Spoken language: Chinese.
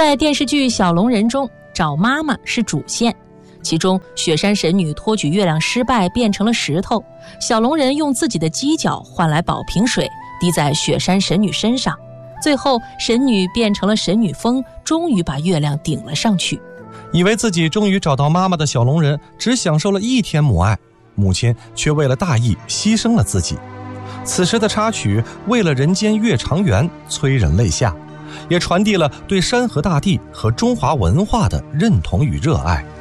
在电视剧《小龙人》中，找妈妈是主线，其中雪山神女托举月亮失败变成了石头，小龙人用自己的犄角换来宝瓶水滴在雪山神女身上，最后神女变成了神女峰，终于把月亮顶了上去。 以为自己终于找到妈妈的小龙人只享受了1天母爱，母亲却为了大义牺牲了自己。此时的插曲《为了人间月长圆》催人泪下，也传递了对山河大地和中华文化的认同与热爱。